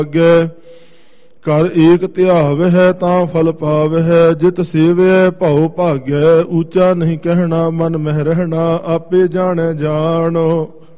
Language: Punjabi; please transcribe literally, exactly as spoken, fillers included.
ਅਗੇ ਕਰ ਏਕ ਧਿਆਵਹਿ ਤਾਂ ਫਲ ਪਾਵਹਿ। ਜਿਤ ਸੇਵੈ ਭਉ ਭਾਗੈ, ਊਚਾ ਨਹੀਂ ਕਹਿਣਾ ਮਨ ਮਹਿ ਰਹਿਣਾ। ਆਪੇ ਜਾਣੈ ਜਾਣੋ